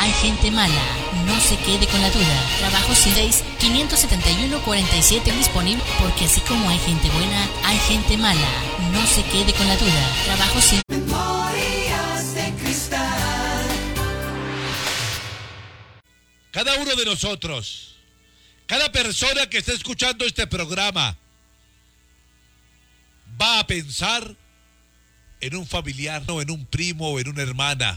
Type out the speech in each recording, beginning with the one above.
hay gente mala, no se quede con la duda. Trabajo 6-571-47 disponible, porque así como hay gente buena, hay gente mala, no se quede con la duda. Trabajo 100. Memorias de cristal. Cada uno de nosotros, cada persona que esté escuchando este programa, va a pensar en un familiar, o en un primo, o en una hermana.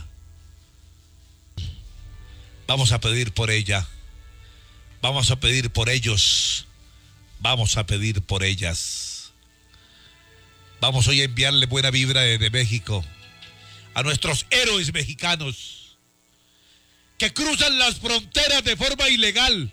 Vamos a pedir por ella. Vamos a pedir por ellos. Vamos a pedir por ellas. Vamos hoy a enviarle buena vibra desde México a nuestros héroes mexicanos que cruzan las fronteras de forma ilegal,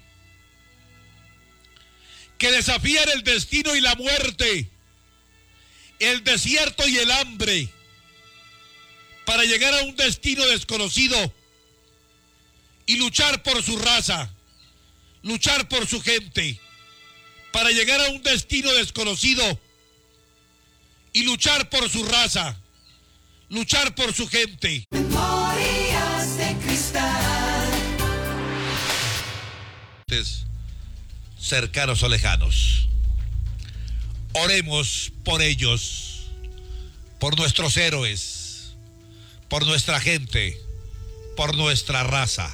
que desafían el destino y la muerte, el desierto y el hambre, para llegar a un destino desconocido y luchar por su raza, luchar por su gente, para llegar a un destino desconocido y luchar por su raza, luchar por su gente. Memorias de cristal. Cercanos o lejanos. Oremos por ellos, por nuestros héroes, por nuestra gente, por nuestra raza.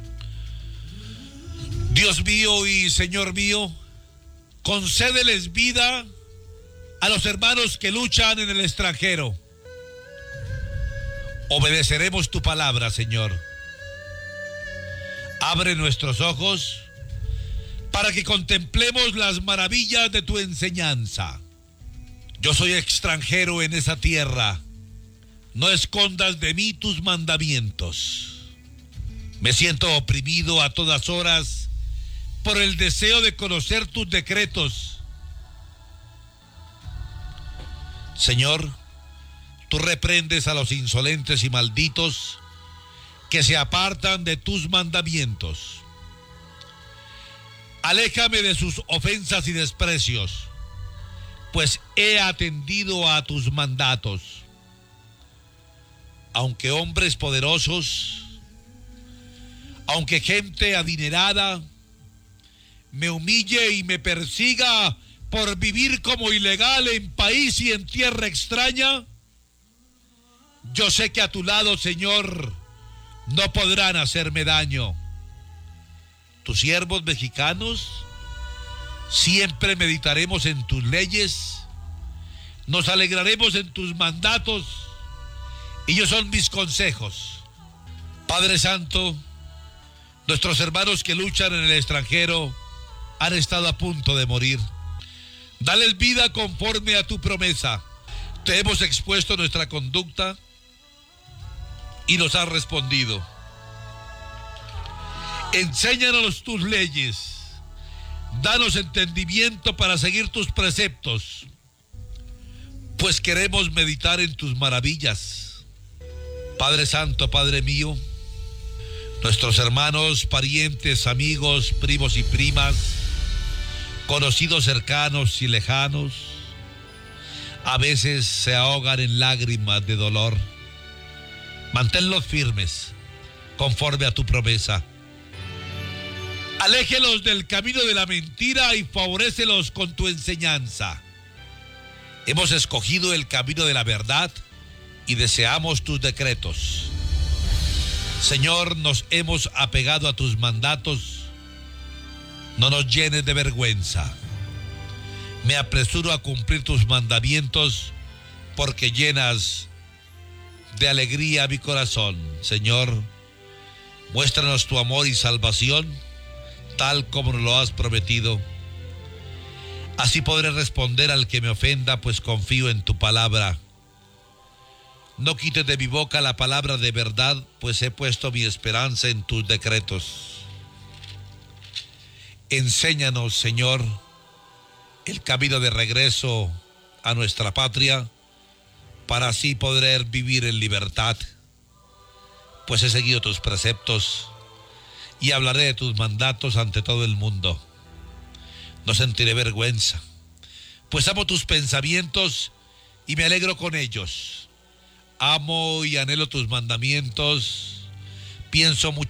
Dios mío y Señor mío, concédeles vida a los hermanos que luchan en el extranjero. Obedeceremos tu palabra, Señor. Abre nuestros ojos para que contemplemos las maravillas de tu enseñanza. Yo soy extranjero en esa tierra. No escondas de mí tus mandamientos. Me siento oprimido a todas horas por el deseo de conocer tus decretos. Señor, tú reprendes a los insolentes y malditos que se apartan de tus mandamientos. Aléjame de sus ofensas y desprecios, pues he atendido a tus mandatos. Aunque hombres poderosos, aunque gente adinerada me humille y me persiga por vivir como ilegal en país y en tierra extraña, yo sé que a tu lado, Señor, no podrán hacerme daño. Tus siervos mexicanos siempre meditaremos en tus leyes, nos alegraremos en tus mandatos, y ellos son mis consejos. Padre Santo, nuestros hermanos que luchan en el extranjero han estado a punto de morir. Dales vida conforme a tu promesa. Te hemos expuesto nuestra conducta y nos has respondido. Enséñanos tus leyes, danos entendimiento para seguir tus preceptos, pues queremos meditar en tus maravillas. Padre Santo, Padre mío, nuestros hermanos, parientes, amigos, primos y primas, conocidos cercanos y lejanos, a veces se ahogan en lágrimas de dolor. Manténlos firmes, conforme a tu promesa. Aléjelos del camino de la mentira y favorécelos con tu enseñanza. Hemos escogido el camino de la verdad y deseamos tus decretos. Señor, nos hemos apegado a tus mandatos. No nos llenes de vergüenza. Me apresuro a cumplir tus mandamientos porque llenas de alegría mi corazón. Señor, muéstranos tu amor y salvación, tal como nos lo has prometido. Así podré responder al que me ofenda, pues confío en tu palabra. No quites de mi boca la palabra de verdad, pues he puesto mi esperanza en tus decretos. Enséñanos, Señor, el camino de regreso a nuestra patria, para así poder vivir en libertad, pues he seguido tus preceptos y hablaré de tus mandatos ante todo el mundo. No sentiré vergüenza, pues amo tus pensamientos y me alegro con ellos. Amo y anhelo tus mandamientos, pienso mucho